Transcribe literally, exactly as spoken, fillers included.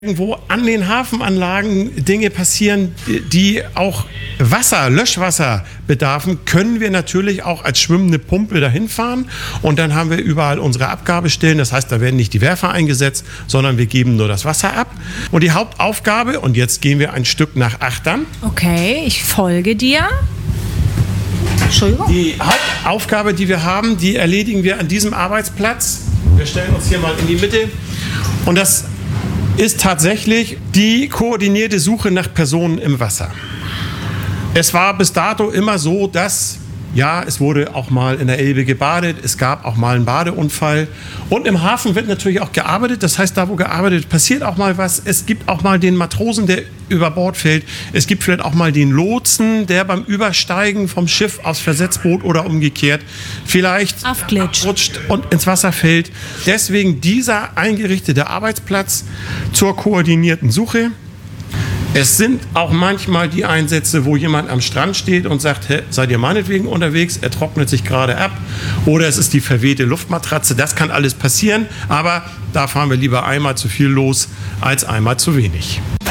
Irgendwo an den Hafenanlagen Dinge passieren, die auch Wasser, Löschwasser bedarfen, können wir natürlich auch als schwimmende Pumpe dahin fahren und dann haben wir überall unsere Abgabestellen. Das heißt, da werden nicht die Werfer eingesetzt, sondern wir geben nur das Wasser ab. Und die Hauptaufgabe, und jetzt gehen wir ein Stück nach Achtern. Okay, ich folge dir. Entschuldigung. Die Hauptaufgabe, die wir haben, die erledigen wir an diesem Arbeitsplatz. Wir stellen uns hier mal in die Mitte und das ist tatsächlich die koordinierte Suche nach Personen im Wasser. Es war bis dato immer so, dass, ja, es wurde auch mal in der Elbe gebadet, es gab auch mal einen Badeunfall und im Hafen wird natürlich auch gearbeitet, das heißt, da wo gearbeitet passiert auch mal was, es gibt auch mal den Matrosen, der über Bord fällt, es gibt vielleicht auch mal den Lotsen, der beim Übersteigen vom Schiff aufs Versetzboot oder umgekehrt vielleicht abrutscht und ins Wasser fällt. Deswegen dieser eingerichtete Arbeitsplatz zur koordinierten Suche. Es sind auch manchmal die Einsätze, wo jemand am Strand steht und sagt, hey, seid ihr meinetwegen unterwegs, er trocknet sich gerade ab oder es ist die verwehte Luftmatratze, das kann alles passieren, aber da fahren wir lieber einmal zu viel los als einmal zu wenig.